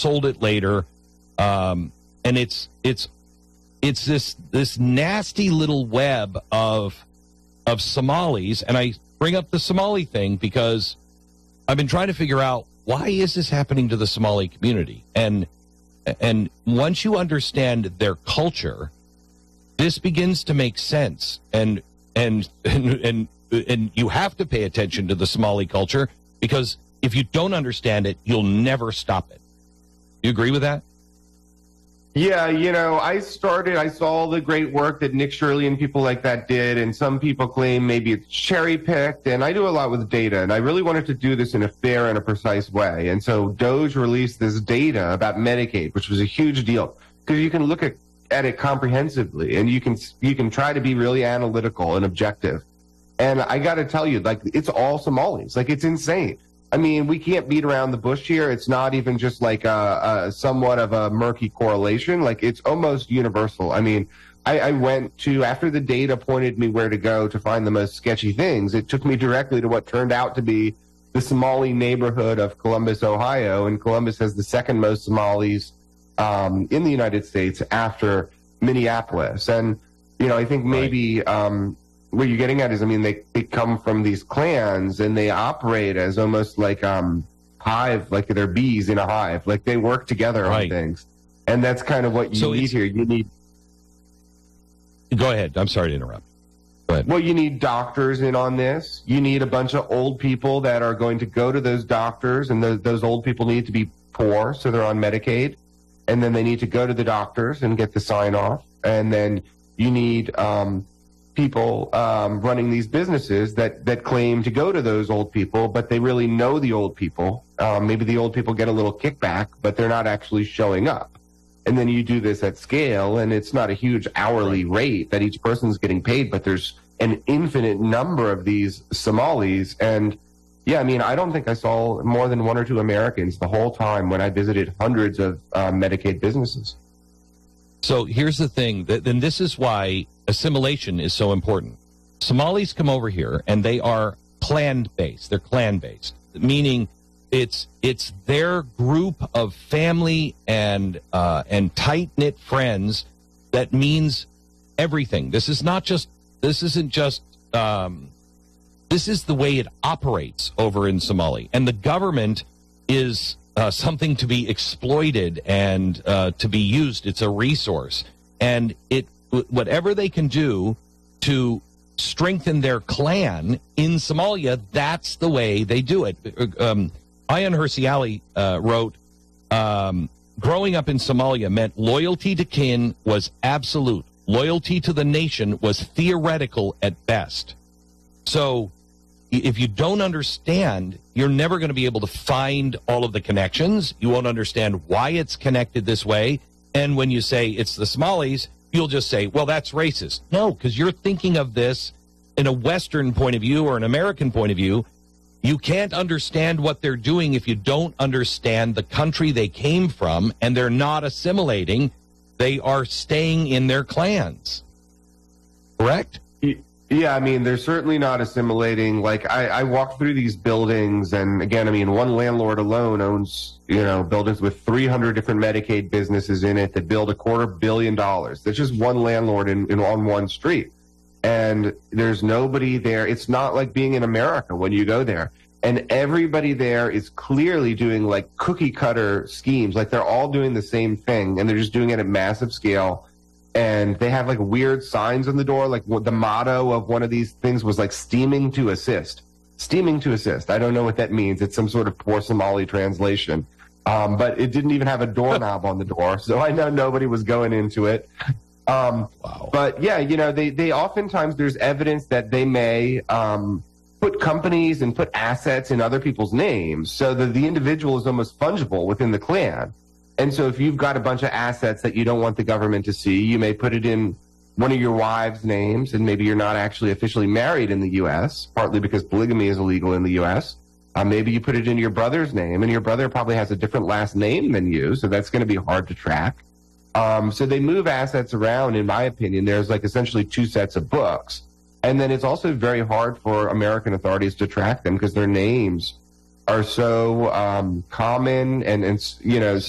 sold it later, and it's this nasty little web of Somalis. And I bring up the Somali thing because I've been trying to figure out, why is this happening to the Somali community? And once you understand their culture, this begins to make sense. And you have to pay attention to the Somali culture, because if you don't understand it, you'll never stop it. You agree with that? Yeah, I saw all the great work that Nick Shirley and people like that did, and some people claim maybe it's cherry-picked, and I do a lot with data, and I really wanted to do this in a fair and a precise way. And so Doge released this data about Medicaid, which was a huge deal, because you can look at it comprehensively, and you can try to be really analytical and objective. And I got to tell you, it's all Somalis. It's insane. I mean, we can't beat around the bush here. It's not even just a somewhat of a murky correlation. It's almost universal. I mean, I went to, after the data pointed me where to go to find the most sketchy things, it took me directly to what turned out to be the Somali neighborhood of Columbus, Ohio. And Columbus has the second most Somalis in the United States after Minneapolis. And, I think maybe what you're getting at is, they come from these clans, and they operate as almost hive, like they're bees in a hive. They work together on things. And that's kind of what you need here. You need... Go ahead. I'm sorry to interrupt. Go ahead. Well, you need doctors in on this. You need a bunch of old people that are going to go to those doctors, and those old people need to be poor, so they're on Medicaid. And then they need to go to the doctors and get the sign-off. And then you need... people running these businesses that claim to go to those old people, but they really know the old people. Maybe the old people get a little kickback, but they're not actually showing up. And then you do this at scale, and it's not a huge hourly rate that each person's getting paid, but there's an infinite number of these Somalis. And yeah, I don't think I saw more than one or two Americans the whole time when I visited hundreds of Medicaid businesses. So here's the thing, and this is why assimilation is so important. Somalis come over here, and they are clan-based. They're clan-based, meaning it's their group of family and tight-knit friends that means everything. This is not just. This isn't just. This is the way it operates over in Somalia, and the government is something to be exploited and to be used. It's a resource, and whatever they can do to strengthen their clan in Somalia, that's the way they do it. Ayaan Hirsi Ali wrote, growing up in Somalia meant loyalty to kin was absolute. Loyalty to the nation was theoretical at best. So if you don't understand, you're never going to be able to find all of the connections. You won't understand why it's connected this way. And when you say it's the Somalis, you'll just say, well, that's racist. No, because you're thinking of this in a Western point of view or an American point of view. You can't understand what they're doing if you don't understand the country they came from, and they're not assimilating. They are staying in their clans. Correct? Yeah, they're certainly not assimilating. I walked through these buildings, and again, one landlord alone owns, buildings with 300 different Medicaid businesses in it that build $250 million. That's just one landlord on one street. And there's nobody there. It's not like being in America when you go there. And everybody there is clearly doing cookie cutter schemes. They're all doing the same thing, and they're just doing it at massive scale. And they have weird signs on the door. The motto of one of these things was steaming to assist. Steaming to assist. I don't know what that means. It's some sort of poor Somali translation. But it didn't even have a doorknob on the door, so I know nobody was going into it. Wow. But yeah, they oftentimes there's evidence that they may put companies and put assets in other people's names, so that the individual is almost fungible within the clan. And so if you've got a bunch of assets that you don't want the government to see, you may put it in one of your wives' names, and maybe you're not actually officially married in the U.S., partly because polygamy is illegal in the U.S. Maybe you put it in your brother's name, and your brother probably has a different last name than you, so that's going to be hard to track. So they move assets around, in my opinion. There's essentially two sets of books. And then it's also very hard for American authorities to track them because their names are so common and